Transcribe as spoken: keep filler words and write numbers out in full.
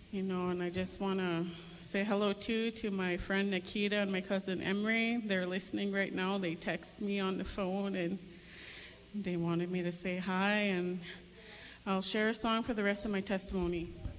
You know, and I just want to say hello too to my friend Nikita and my cousin Emery. They're listening right now. They text me on the phone and they wanted me to say hi, and I'll share a song for the rest of my testimony.